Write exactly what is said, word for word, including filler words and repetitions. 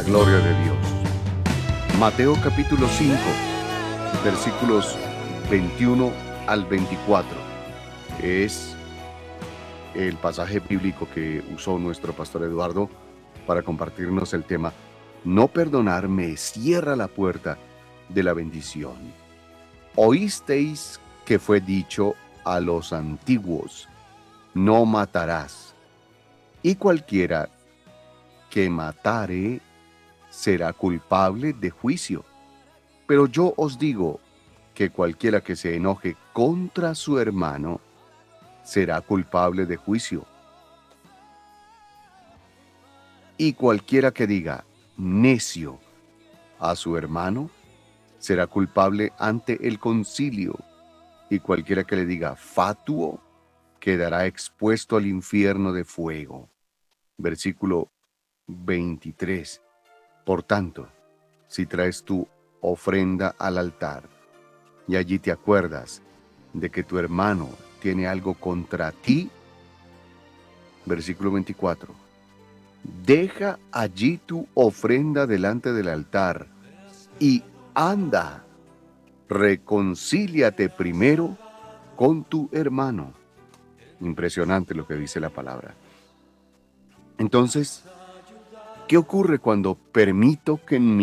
la gloria de Dios. Mateo capítulo cinco, versículos veintiuno al veinticuatro. Es el pasaje bíblico que usó nuestro pastor Eduardo para compartirnos el tema: no perdonar me cierra la puerta de la bendición. Oísteis que fue dicho a los antiguos: no matarás, y cualquiera que matare será culpable de juicio. Pero yo os digo que cualquiera que se enoje contra su hermano será culpable de juicio. Y cualquiera que diga necio a su hermano será culpable ante el concilio. Y cualquiera que le diga fatuo quedará expuesto al infierno de fuego. Versículo veintitrés. Por tanto, si traes tu ofrenda al altar y allí te acuerdas de que tu hermano tiene algo contra ti, versículo veinticuatro, deja allí tu ofrenda delante del altar y anda, reconcíliate primero con tu hermano. Impresionante lo que dice la palabra. Entonces, ¿qué ocurre cuando permito que en mi